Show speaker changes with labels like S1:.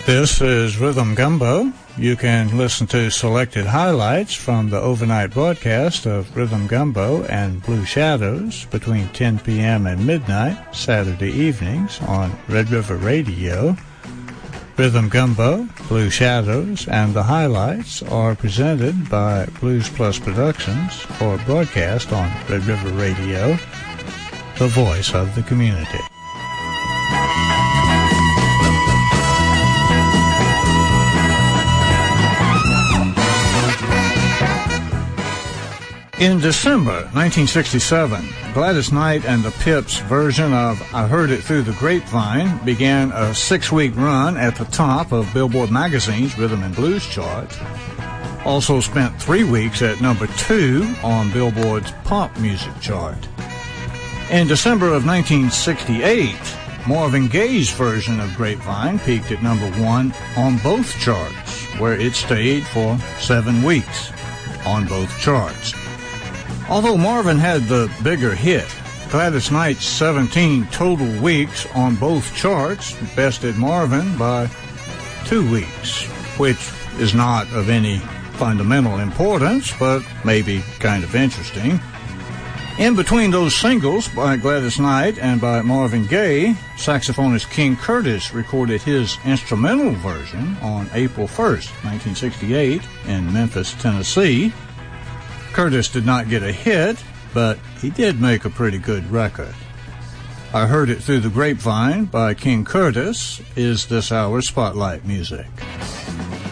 S1: This is Rhythm Gumbo. You can listen to selected highlights from the overnight broadcast of Rhythm Gumbo and Blue Shadows between 10 p.m. and midnight Saturday evenings on Red River Radio. Rhythm Gumbo, Blue Shadows, and the highlights are presented by Blues Plus Productions for broadcast on Red River Radio, the voice of the community. In December 1967, Gladys Knight and the Pips' version of I Heard It Through the Grapevine began a 6-week run at the top of Billboard magazine's Rhythm and Blues chart. Also spent 3 weeks at number 2 on Billboard's pop music chart. In December of 1968, Marvin Gaye's version of Grapevine peaked at number 1 on both charts, where it stayed for 7 weeks on both charts. Although Marvin had the bigger hit, Gladys Knight's 17 total weeks on both charts bested Marvin by 2 weeks, which is not of any fundamental importance, but maybe kind of interesting. In between those singles by Gladys Knight and by Marvin Gaye, saxophonist King Curtis recorded his instrumental version on April 1st, 1968 in Memphis, Tennessee. Curtis did not get a hit, but he did make a pretty good record. I Heard It Through the Grapevine by King Curtis is this hour's Spotlight music.